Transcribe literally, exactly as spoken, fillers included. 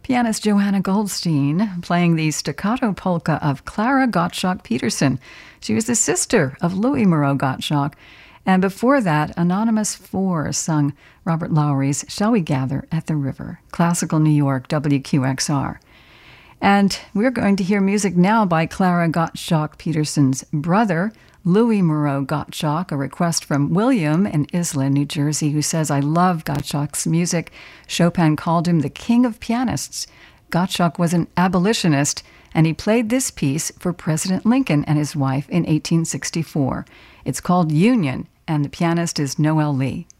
Pianist Johanna Goldstein playing the staccato polka of Clara Gottschalk Peterson. She was the sister of Louis Moreau Gottschalk. And before that, Anonymous Four sung Robert Lowry's Shall We Gather at the River, Classical New York, W Q X R. And we're going to hear music now by Clara Gottschalk Peterson's brother, Louis Moreau Gottschalk, a request from William in Isla, New Jersey, who says, I love Gottschalk's music. Chopin called him the king of pianists. Gottschalk was an abolitionist, and he played this piece for President Lincoln and his wife in eighteen sixty-four. It's called Union, and the pianist is Noel Lee.